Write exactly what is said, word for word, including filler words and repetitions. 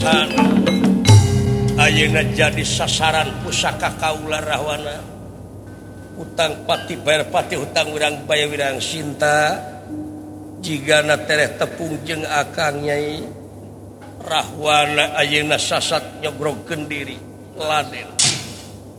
ayeuna jadi sasaran pusaka kaula Rahwana hutang pati bayar pati hutang urang bayar wirang cinta jigana tereh tepung jeung akang Nyai Rahwana ayeuna sasat nyogrogkeun diri laden